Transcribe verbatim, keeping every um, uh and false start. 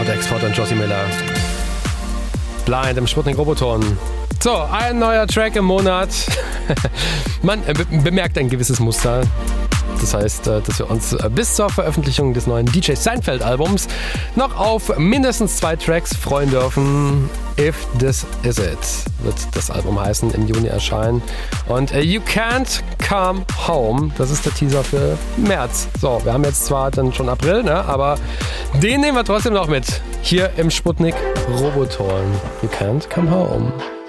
Hot Export und Josie Miller. Blind im Sputnik Roboton. So, ein neuer Track im Monat. Man äh, be- bemerkt ein gewisses Muster. Das heißt, äh, dass wir uns äh, bis zur Veröffentlichung des neuen D J Seinfeld-Albums noch auf mindestens zwei Tracks freuen dürfen. If This Is It wird das Album heißen, im Juni erscheinen. Und äh, You Can't Come Home, das ist der Teaser für März. So, wir haben jetzt zwar dann schon April, ne, aber den nehmen wir trotzdem noch mit. Hier im Sputnik Roboton. You Can't Come Home.